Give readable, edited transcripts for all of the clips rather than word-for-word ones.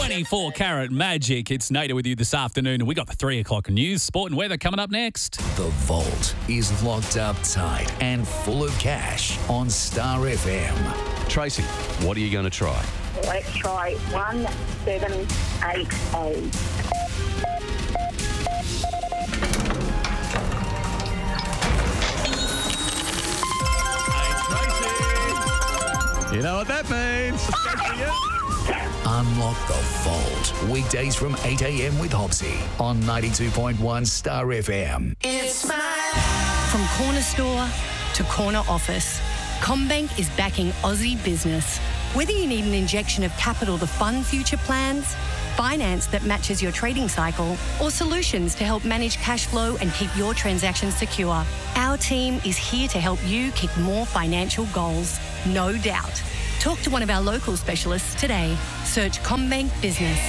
24 Karat Magic. It's Nader with you this afternoon, and we got the 3 o'clock news, sport and weather coming up next. The vault is locked up tight and full of cash on Star FM. Tracy, what are you going to try? Let's try 1788. You know what that means. Unlock the vault. Weekdays from 8 a.m. with Hopsy on 92.1 Star FM. From corner store to corner office, CommBank is backing Aussie business. Whether you need an injection of capital to fund future plans, finance that matches your trading cycle, or solutions to help manage cash flow and keep your transactions secure, our team is here to help you kick more financial goals, no doubt. Talk to one of our local specialists today. Search CommBank Business.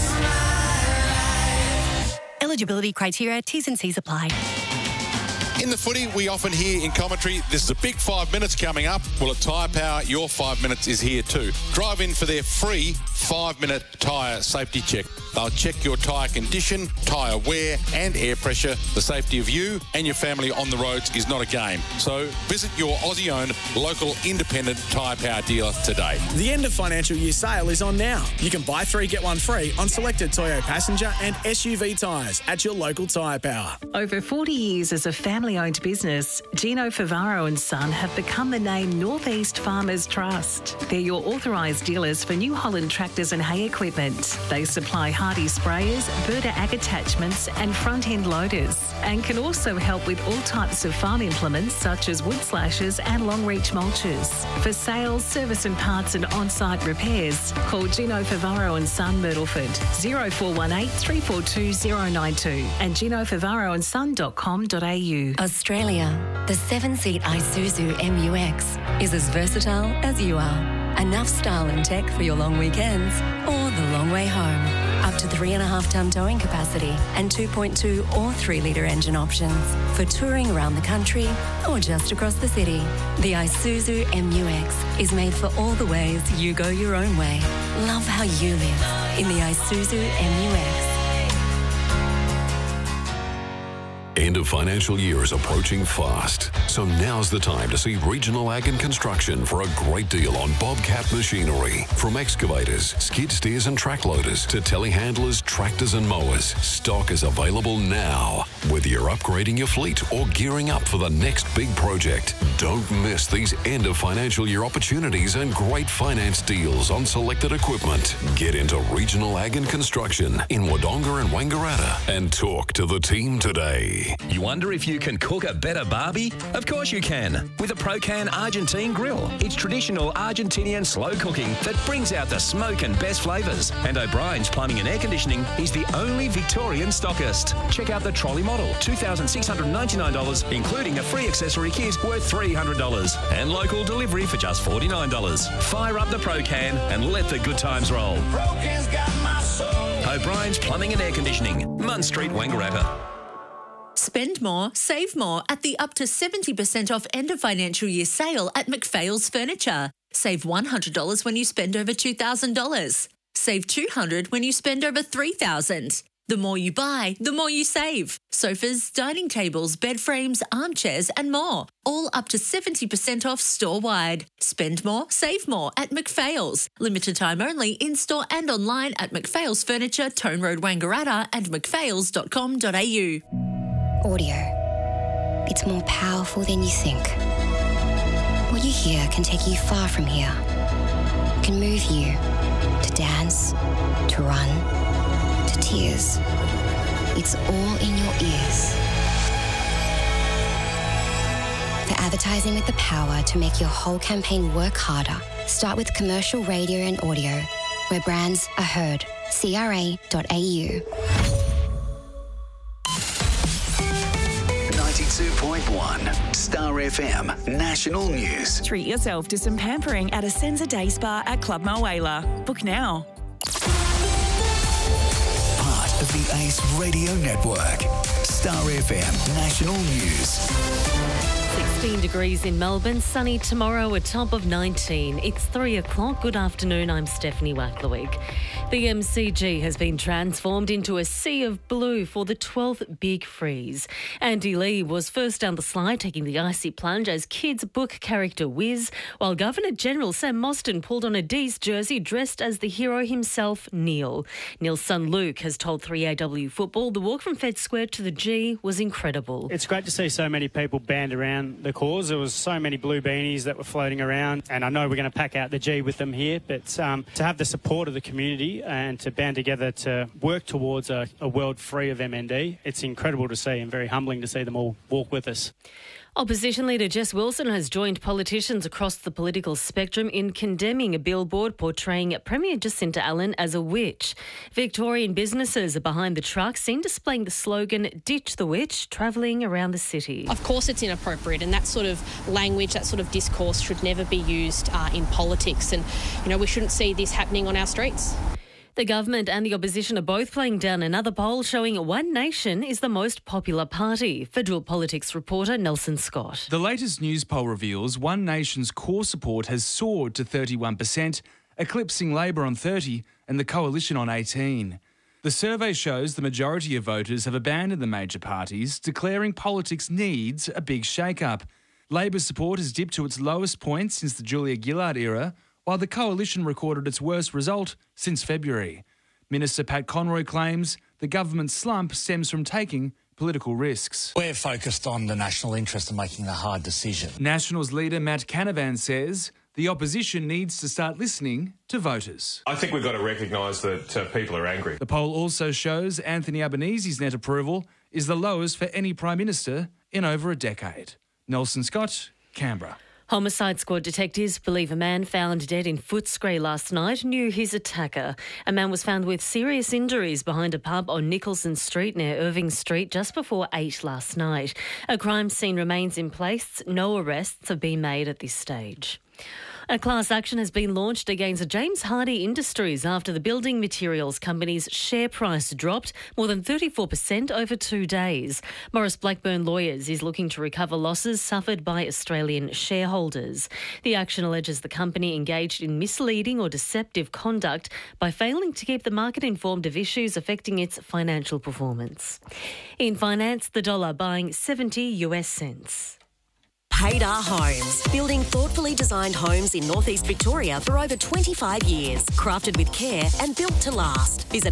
Eligibility criteria, T's and C's apply. In the footy, we often hear in commentary, this is a big 5 minutes coming up. Well, at Tyre Power, your 5 minutes is here too. Drive in for their free 5-minute tyre safety check. They'll check your tyre condition, tyre wear and air pressure. The safety of you and your family on the roads is not a game. So visit your Aussie-owned local independent Tyre Power dealer today. The end of financial year sale is on now. You can buy 3, get 1 free on selected Toyota passenger and SUV tyres at your local Tyre Power. Over 40 years as a family-owned business, Gino Favaro and Son have become the name Northeast Farmers Trust. They're your authorised dealers for New Holland tractors and hay equipment. They supply Hardy sprayers, Berta ag attachments and front-end loaders, and can also help with all types of farm implements such as wood slashers and long-reach mulchers. For sales, service and parts and on-site repairs, call Gino Favaro and Son Myrtleford 0418 342 092 and ginofavaroandson.com.au. Australia, the 7-seat Isuzu MU-X is as versatile as you are. Enough style and tech for your long weekends or the long way home. Up to 3.5-ton towing capacity and 2.2 or 3-litre engine options for touring around the country or just across the city. The Isuzu MU-X is made for all the ways you go your own way. Love how you live in the Isuzu MU-X. End of financial year is approaching fast, so now's the time to see Regional Ag and Construction for a great deal on Bobcat machinery. From excavators, skid steers and track loaders to telehandlers, tractors and mowers, stock is available now. Whether you're upgrading your fleet or gearing up for the next big project, don't miss these end of financial year opportunities and great finance deals on selected equipment. Get into Regional Ag and Construction in Wodonga and Wangaratta and talk to the team today. You wonder if you can cook a better barbie? Of course you can, with a Procan Argentine grill. It's traditional Argentinian slow cooking that brings out the smoke and best flavours. And O'Brien's Plumbing and Air Conditioning is the only Victorian stockist. Check out the trolley model, $2,699, including a free accessory kit worth $300. And local delivery for just $49. Fire up the Procan and let the good times roll. Procan's got my soul. O'Brien's Plumbing and Air Conditioning, Munn Street, Wangaratta. Spend more, save more at the up to 70% off end of financial year sale at McPhail's Furniture. Save $100 when you spend over $2,000. Save $200 when you spend over $3,000. The more you buy, the more you save. Sofas, dining tables, bed frames, armchairs and more. All up to 70% off store-wide. Spend more, save more at McPhail's. Limited time only in-store and online at McPhail's Furniture, Tone Road, Wangaratta and mcphails.com.au. Audio. It's more powerful than you think. What you hear can take you far from here. It can move you to dance, to run, to tears. It's all in your ears. For advertising with the power to make your whole campaign work harder, start with commercial radio and audio, where brands are heard. CRA.au. 92.1 Star FM National News. Treat yourself to some pampering at Asenza Day Spa at Club Malwala. Book now. Part of the Ace Radio Network. Star FM National News. 16 degrees in Melbourne, sunny tomorrow, a top of 19. It's 3 o'clock. Good afternoon, I'm Stephanie Wacklewick. The MCG has been transformed into a sea of blue for the 12th Big Freeze. Andy Lee was first down the slide, taking the icy plunge as kids' book character Wiz, while Governor-General Sam Mostyn pulled on a D's jersey dressed as the hero himself, Neil. Neil's son Luke has told 3AW Football the walk from Fed Square to the G was incredible. It's great to see so many people band around the cause. There was so many blue beanies that were floating around, and I know we're going to pack out the G with them here, but to have the support of the community and to band together to work towards a world free of MND, it's incredible to see and very humbling to see them all walk with us. Opposition leader Jess Wilson has joined politicians across the political spectrum in condemning a billboard portraying Premier Jacinta Allen as a witch. Victorian businesses are behind the truck, seen displaying the slogan "Ditch the Witch," travelling around the city. Of course it's inappropriate, and that sort of language, that sort of discourse should never be used in politics, and we shouldn't see this happening on our streets. The government and the opposition are both playing down another poll showing One Nation is the most popular party. Federal politics reporter Nelson Scott. The latest news poll reveals One Nation's core support has soared to 31%, eclipsing Labor on 30% and the Coalition on 18%. The survey shows the majority of voters have abandoned the major parties, declaring politics needs a big shake-up. Labor's support has dipped to its lowest point since the Julia Gillard era, while the Coalition recorded its worst result since February. Minister Pat Conroy claims the government's slump stems from taking political risks. We're focused on the national interest and making the hard decision. Nationals leader Matt Canavan says the opposition needs to start listening to voters. I think we've got to recognise that people are angry. The poll also shows Anthony Albanese's net approval is the lowest for any Prime Minister in over a decade. Nelson Scott, Canberra. Homicide Squad detectives believe a man found dead in Footscray last night knew his attacker. A man was found with serious injuries behind a pub on Nicholson Street near Irving Street just before 8 last night. A crime scene remains in place. No arrests have been made at this stage. A class action has been launched against James Hardie Industries after the building materials company's share price dropped more than 34% over 2 days. Morris Blackburn Lawyers is looking to recover losses suffered by Australian shareholders. The action alleges the company engaged in misleading or deceptive conduct by failing to keep the market informed of issues affecting its financial performance. In finance, the dollar buying 70 US cents. Haydar Homes, building thoughtfully designed homes in northeast Victoria for over 25 years. Crafted with care and built to last. Visit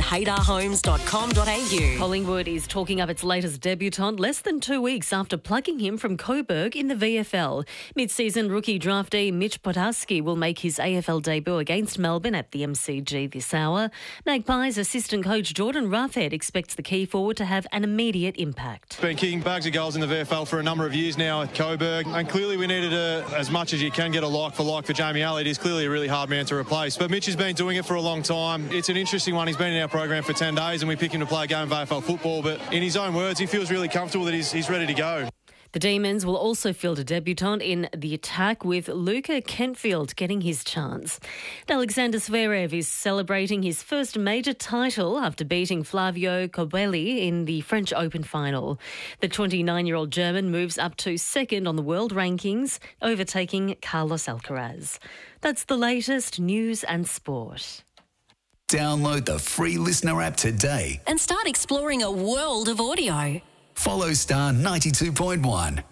haydarhomes.com.au. Collingwood is talking up its latest debutant less than 2 weeks after plucking him from Coburg in the VFL. Mid-season rookie draftee Mitch Potaski will make his AFL debut against Melbourne at the MCG this hour. Magpies assistant coach Jordan Roughhead expects the key forward to have an immediate impact. Been kicking bags of goals in the VFL for a number of years now at Coburg. And clearly we needed, as much as you can, get a like for Jamie Alley. He's clearly a really hard man to replace. But Mitch has been doing it for a long time. It's an interesting one. He's been in our program for 10 days and we pick him to play a game of AFL football. But in his own words, he feels really comfortable that he's ready to go. The Demons will also field a debutant in the attack, with Luca Kentfield getting his chance. Alexander Zverev is celebrating his first major title after beating Flavio Cobolli in the French Open final. The 29-year-old German moves up to second on the world rankings, overtaking Carlos Alcaraz. That's the latest news and sport. Download the free Listener app today And start exploring a world of audio. Follow Star 92.1.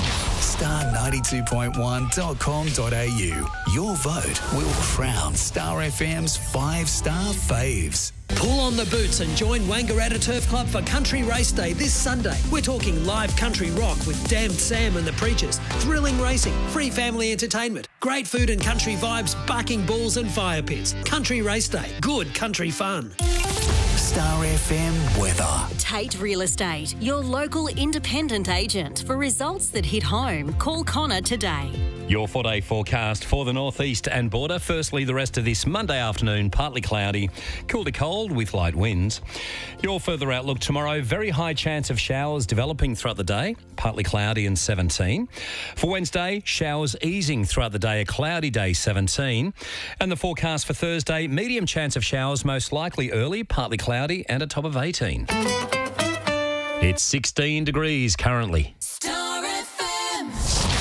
Star92.1.com.au. Your vote will crown Star FM's 5-star faves. Pull on the boots and join Wangaratta Turf Club for Country Race Day this Sunday. We're talking live country rock with Damned Sam and the Preachers, thrilling racing, free family entertainment, great food and country vibes, barking bulls and fire pits. Country Race Day, good country fun. Star FM weather. Tate Real Estate, your local independent agent. For results that hit home, call Connor today. Your 4-day forecast for the northeast and border. Firstly, the rest of this Monday afternoon, partly cloudy, cool to cold with light winds. Your further outlook tomorrow, very high chance of showers developing throughout the day, partly cloudy and 17. For Wednesday, showers easing throughout the day, a cloudy day, 17. And the forecast for Thursday, medium chance of showers, most likely early, partly cloudy and a top of 18. It's 16 degrees currently. Star FM.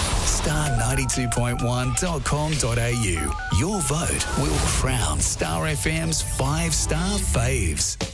92.1.com.au. Your vote will crown Star FM's 5-star faves.